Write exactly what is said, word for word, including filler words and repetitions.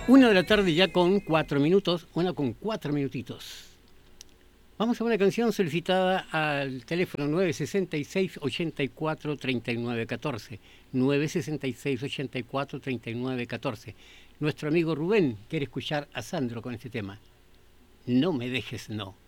Una de la tarde ya con cuatro minutos, una con cuatro minutitos. Vamos a una canción solicitada al teléfono nueve seis seis, ocho cuatro, tres nueve uno cuatro. nueve seis seis, ocho cuatro, tres nueve uno cuatro. Nuestro amigo Rubén quiere escuchar a Sandro con este tema. No me dejes, no.